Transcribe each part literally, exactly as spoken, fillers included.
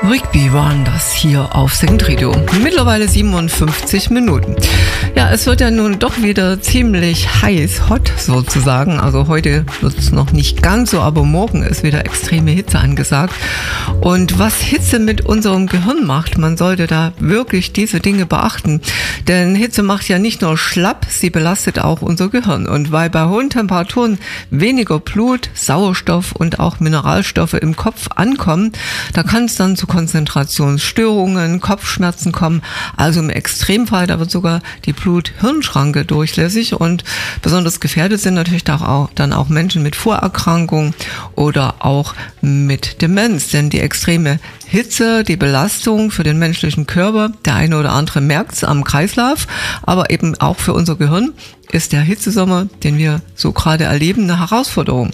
Rigby waren das hier auf Second Radio. Mittlerweile siebenundfünfzig Minuten. Ja, es wird ja nun doch wieder ziemlich heiß, hot sozusagen. Also heute wird es noch nicht ganz so, aber morgen ist wieder extreme Hitze angesagt. Und was Hitze mit unserem Gehirn macht, man sollte da wirklich diese Dinge beachten. Denn Hitze macht ja nicht nur schlapp, sie belastet auch unser Gehirn. Und weil bei hohen Temperaturen weniger Blut, Sauerstoff und auch Mineralstoffe im Kopf ankommen, da kann es dann zu Konzentrationsstörungen, Kopfschmerzen kommen. Also im Extremfall, da wird sogar die Blut-Hirn-Schranke durchlässig, und besonders gefährdet sind natürlich auch, dann auch Menschen mit Vorerkrankungen oder auch mit Demenz, denn die extreme Hitze, die Belastung für den menschlichen Körper, der eine oder andere merkt es am Kreislauf, aber eben auch für unser Gehirn ist der Hitzesommer, den wir so gerade erleben, eine Herausforderung.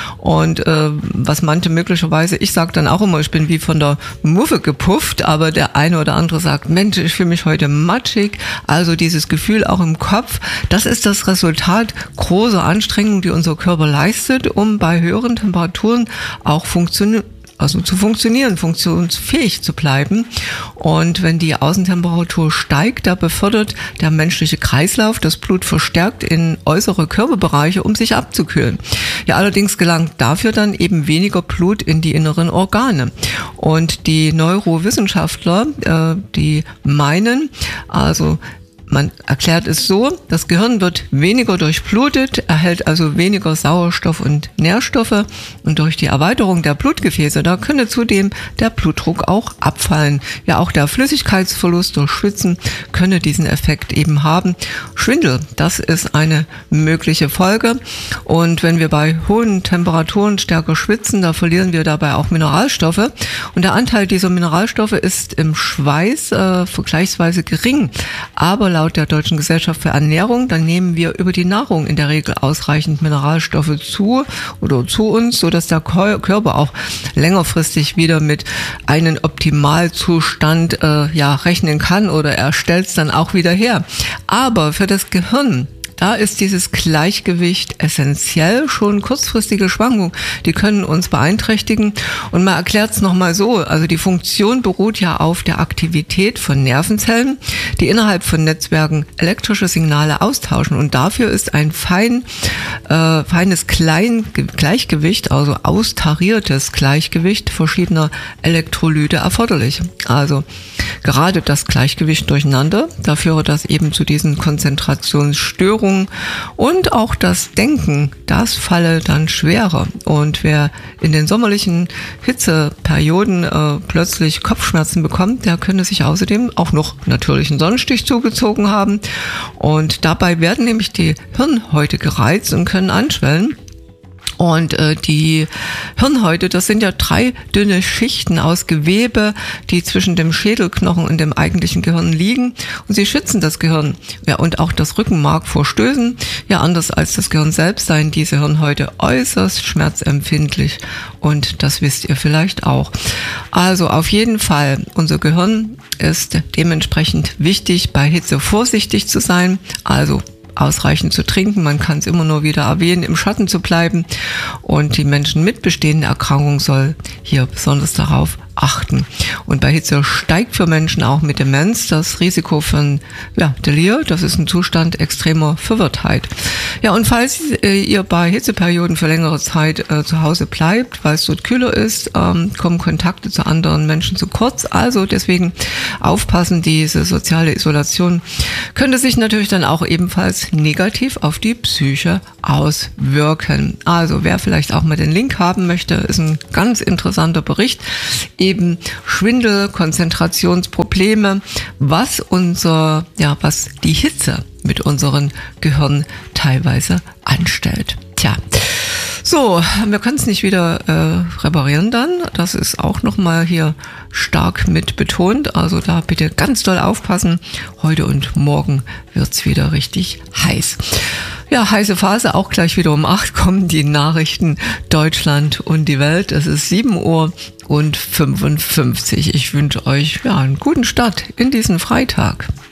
Und äh, was manche möglicherweise, ich sage dann auch immer, ich bin wie von der Muffe gepufft, aber der eine oder andere sagt, Mensch, ich fühle mich heute matschig. Also dieses Gefühl auch im Kopf, das ist das Resultat großer Anstrengungen, die unser Körper leistet, um bei höheren Temperaturen auch funktionieren. Also zu funktionieren, funktionsfähig zu bleiben. Und wenn die Außentemperatur steigt, da befördert der menschliche Kreislauf das Blut verstärkt in äußere Körperbereiche, um sich abzukühlen. Ja, allerdings gelangt dafür dann eben weniger Blut in die inneren Organe. Und die Neurowissenschaftler, äh, die meinen, also man erklärt es so, das Gehirn wird weniger durchblutet, erhält also weniger Sauerstoff und Nährstoffe, und durch die Erweiterung der Blutgefäße, da könne zudem der Blutdruck auch abfallen. Ja, auch der Flüssigkeitsverlust durch Schwitzen könne diesen Effekt eben haben. Schwindel, das ist eine mögliche Folge, und wenn wir bei hohen Temperaturen stärker schwitzen, da verlieren wir dabei auch Mineralstoffe, und der Anteil dieser Mineralstoffe ist im Schweiß äh, vergleichsweise gering, aber laut der Deutschen Gesellschaft für Ernährung, dann nehmen wir über die Nahrung in der Regel ausreichend Mineralstoffe zu oder zu uns, sodass der Körper auch längerfristig wieder mit einem Optimalzustand äh, ja rechnen kann, oder er stellt es dann auch wieder her. Aber für das Gehirn, da ist dieses Gleichgewicht essentiell. Schon kurzfristige Schwankungen, die können uns beeinträchtigen. Und man erklärt es nochmal so, also die Funktion beruht ja auf der Aktivität von Nervenzellen, die innerhalb von Netzwerken elektrische Signale austauschen. Und dafür ist ein fein, äh, feines Klein Gleichgewicht, also austariertes Gleichgewicht verschiedener Elektrolyte erforderlich. Also gerade das Gleichgewicht durcheinander, da führe das eben zu diesen Konzentrationsstörungen. Und auch das Denken, das falle dann schwerer. Und wer in den sommerlichen Hitzeperioden äh, plötzlich Kopfschmerzen bekommt, der könnte sich außerdem auch noch natürlich einen Sonnenstich zugezogen haben. Und dabei werden nämlich die Hirnhäute gereizt und können anschwellen. Und äh, die Hirnhäute, das sind ja drei dünne Schichten aus Gewebe, die zwischen dem Schädelknochen und dem eigentlichen Gehirn liegen. Und sie schützen das Gehirn, ja, und auch das Rückenmark vor Stößen. Ja, anders als das Gehirn selbst seien diese Hirnhäute äußerst schmerzempfindlich. Und das wisst ihr vielleicht auch. Also auf jeden Fall, unser Gehirn ist dementsprechend wichtig, bei Hitze vorsichtig zu sein. Also ausreichend zu trinken, man kann es immer nur wieder erwähnen, im Schatten zu bleiben, und die Menschen mit bestehenden Erkrankungen soll hier besonders darauf achten. Und bei Hitze steigt für Menschen auch mit Demenz das Risiko von ja, Delir, das ist ein Zustand extremer Verwirrtheit. Ja, und falls äh, ihr bei Hitzeperioden für längere Zeit äh, zu Hause bleibt, weil es dort kühler ist, ähm, kommen Kontakte zu anderen Menschen zu kurz. Also deswegen aufpassen, diese soziale Isolation könnte sich natürlich dann auch ebenfalls negativ auf die Psyche auswirken. Also wer vielleicht auch mal den Link haben möchte, ist ein ganz interessanter Bericht. Eben Schwindel, Konzentrationsprobleme, was unser, ja, was die Hitze mit unserem Gehirn teilweise anstellt. Tja. So, wir können es nicht wieder äh, reparieren dann. Das ist auch nochmal hier stark mit betont. Also da bitte ganz doll aufpassen. Heute und morgen wird's wieder richtig heiß. Ja, heiße Phase, auch gleich wieder um acht kommen die Nachrichten Deutschland und die Welt. Es ist sieben Uhr und fünfundfünfzig. Ich wünsche euch ja einen guten Start in diesen Freitag.